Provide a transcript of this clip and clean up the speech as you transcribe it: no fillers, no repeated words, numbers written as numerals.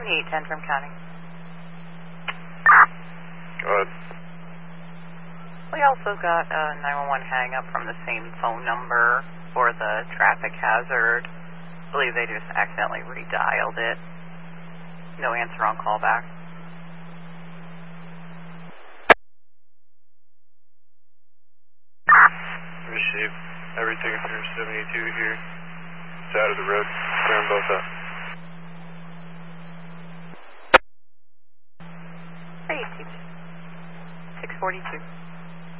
7810 from county. Go ahead. We also got a 911 hang up from the same phone number for the traffic hazard. I believe they just accidentally redialed it. No answer on callback. Receive. Everything for 72 here. Side of the road. Clear them both up. Hey, 642.